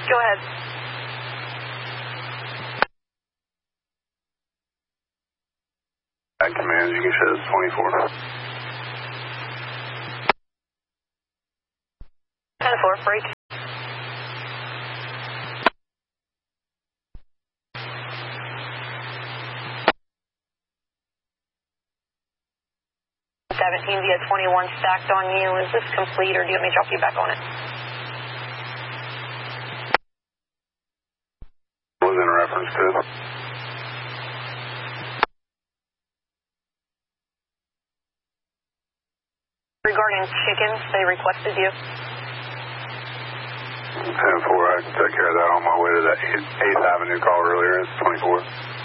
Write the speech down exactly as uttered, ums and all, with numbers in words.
Go ahead. At command, you can show us twenty-four. ten four, break. seventeen via twenty-one stacked on you. Is this complete, or do you want me to drop you back on it? Was in reference to it. Regarding chickens, they requested you. ten four, I can take care of that on my way to that eighth Avenue call earlier. It's twenty-four.